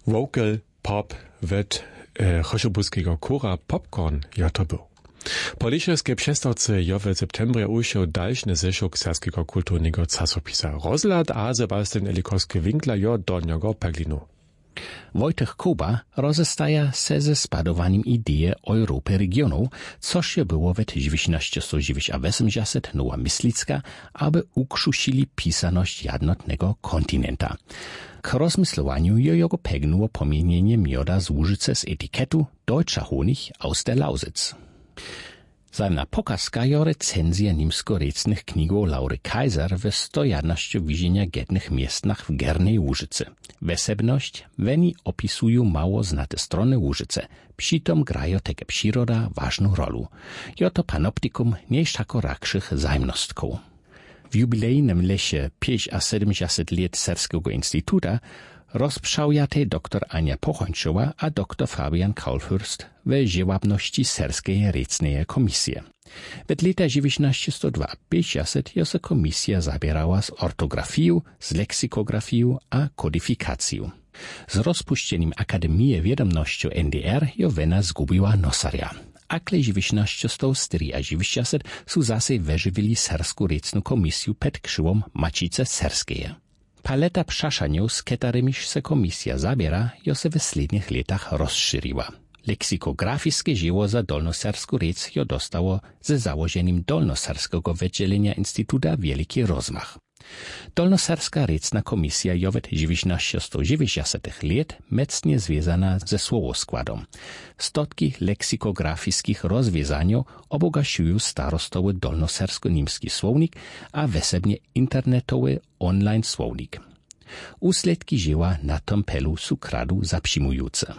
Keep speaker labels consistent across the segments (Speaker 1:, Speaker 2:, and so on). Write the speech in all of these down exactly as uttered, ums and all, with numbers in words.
Speaker 1: Vocal pop wet e, choszobuskiego kora Popcorn ja to był. Po liczewskiej przestawce jo w septembrie usiał dalszny zeszok serskiego kulturnego czasopisa Rozlad, a Sebastian Elikowski Winkler jo dolnego Peglinu.
Speaker 2: Wojtek Kuba rozestaja se ze spadowaniem idei Europy regionu, coż je było w tysiąc dziewięćset nowa myslicka, aby ukrzusili pisaność jednotnego kontynenta. K rozmyslowaniu je jego pegnuło pomienienie mioda z Łużyce z etykietu Deutscher Honig aus der Lausitz. Zajemna pokazka jo recenzja nimsko-recnych knigów Laury Kaiser w sto jednaście widzenia getnych miestnach w Gernej Łużycy. Wesebność weni opisują mało znate strony Łużyce, przytom grają takie przyroda ważną rolę. Jo to panoptikumniejszako rakszych zajemnostków. W jubilejnym lesie pięć a siedemdziesiąt lat Serskiego Instytuta rozprzałjate dr Ania Pochończowa a dr Fabian Kaulfürst w żałobności Serskiej Recnej Komisji. W lata dziewiętnaście dwudziesty jo se komisja zabierała z ortografią, z leksykografią a kodyfikacją. Z rozpuszczeniem Akademii Wiadomności N D R jo wena zgubiła nosaria. Akle dziewiętnaście dziewięćdziesiąt su zase wyżywili Serską Recną Komisję pod krzywą Macice Serskeje. Paleta przaszaniów, z którymiż se komisja zabiera, jo se w slednich latach rozszerzyła. Leksikografickie dzieło za Dolnoserską Rec jo dostało ze założeniem Dolnoserskiego Wydzielenia Instytuta wielki rozmach. Dolnoserska Recna Komisja jo w dziewiętnaście dziewięćdziesiątych lat mocnie związana ze słowoskładom. Stotki leksikografickich rozwiązaniów obogaciują starostowy dolnosersko-niemski słownik, a wesebnie internetowy online słownik. Usledki dzieła na tom pelu su kradu zaprzyjmujące.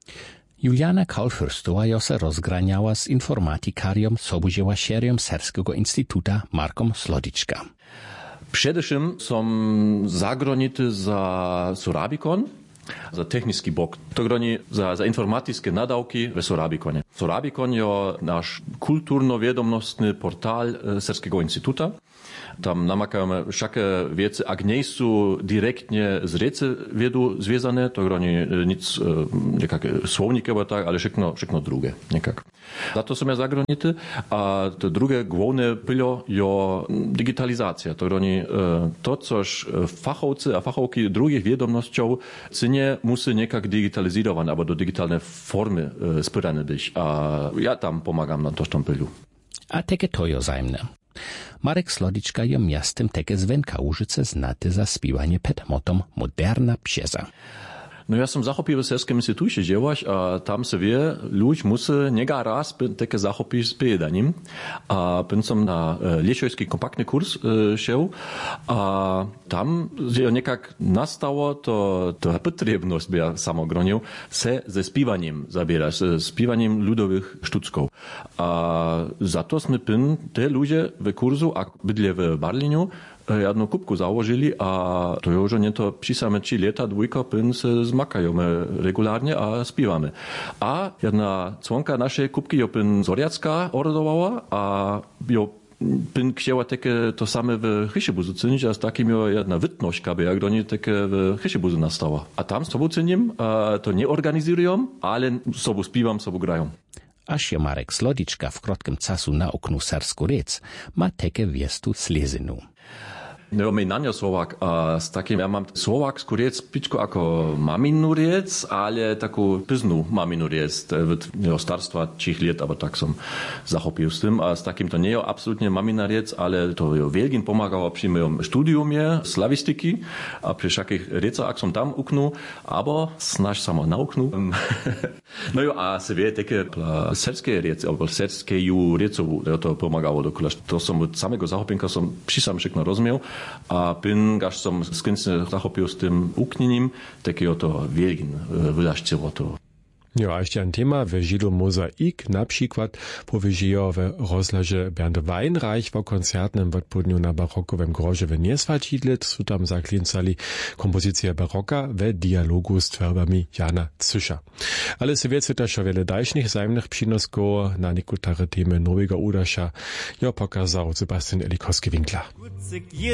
Speaker 2: Juliana Kaulfürstowa jo se rozgraniała z informatikarią sobudzieła serią Serskiego Instytuta Markom Slodiczka.
Speaker 3: Především som zagronity za Sorabikon, za technický bok. To groni za, za informatické nadawki v Sorabikonie. Sorabikon je náš kulturno-viedomnostný portál Serskiego Instytuta. Tam namakamy wszelkie wiece, ak nie są direktnie z Rece wiedu związane, to groni nic, niekak słowniki, tak, ale wszystko, wszystko drugie, niekak. Za to są ja zagronity, a to drugie główne pylio je digitalizacja. To groni to, coż fachowcy a fachowki drugich wiadomościów cynie musi niekak digitalizować, albo do digitalnej formy spyrane być. A ja tam pomagam na to tym pylu.
Speaker 2: A takie to jo zajemne. Marek Slodiczka je miastem teke zwenka Łużyce znaty za śpiewanie pod motom Moderna Psieza.
Speaker 3: No ja som zachopil v Serskim Instytucie działać, a tam se wie, ľuď musí nega raz takie zachopić z piedaním. A pyn som na liečojský kompaktny kurs e, šel, a tam je nekak nastało to, to potrebnosť, by ja samogronil, se ze spívaním zabierać, se spívaním ľudových štuckov. A za to sme pyn te ľudzie v kurzu, a bydlie v Barliňu, jedną kubku założyli, a to już nie to pisamy trzy lata, dwójka, pyn se zmakajemy regularnie, a śpiewamy. A jedna członka naszej kubki jo pyn Zoriacka ordowała, a jo pyn chciała takie to same w Chyszybuzu cynić, a z takim jo jedna wytność, aby jak do niej takie w Chyszybuzu nastała. A tam z sobą cynim, a to nie organizują, ale z sobą śpiewam, z sobą grają.
Speaker 2: Aż je Marek Slodiczka w krótkim czasu na oknu Sersku Rec ma takie wiestu slezynu.
Speaker 3: No, my nania Słowak, a z takim, ja mam słowacku riec pičko jako maminu riec, ale taką pyznu maminu riec, od starstwa trzech lat, albo tak som zachopił z tym, a z takim to nie jest absolutnie mamina riec, ale to jo wielgin pomagało przy moim studiumie slawistyki, a przy wszakich riecach, jak som tam uknął, albo snaž samo nauknął. No jo, a se wie, takie serskie riece, albo serskie ju riecov, to pomagało dokola. To som od samego zachopinka som przysam wszystko rozumiał, a pyn, gaż som skądś zachopil z tym uknieniem, takiego to wielgin wylaszczyło to.
Speaker 1: Jo, a jeszcze ein Thema w Žilu Mozaik, na przykład powyżejo w rozleże Bernd Weinreich w koncertnym odpodniu na barokowym grozie w Nieswaltidlet, su tam zaklincali kompozycję baroka w dialogu z tworbami Jana Zyscha. Ale se wiece też o wiele dalszych zajemnych przynosków na niektóre temy nowego Udasza jo pokazał Sebastian Elikowski Winkler.